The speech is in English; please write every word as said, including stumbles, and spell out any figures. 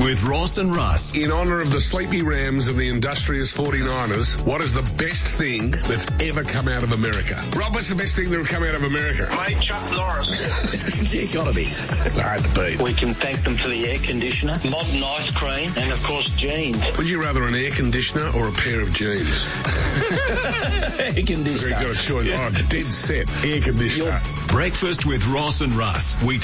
with Ross and Russ. In honour of the Sleepy Rams and the industrious forty-niners, what is the best thing that's ever come out of America? Rob, what's the best thing that will come out of America? Mate, Chuck Norris. Yeah, gotta be. Hard to beat. We can thank them for the air conditioner, modern ice cream, and of course jeans. Would you rather an air conditioner or a pair of jeans? Air conditioner. You've got a choice. Oh, dead set. Air conditioner. Breakfast with Ross and Russ. We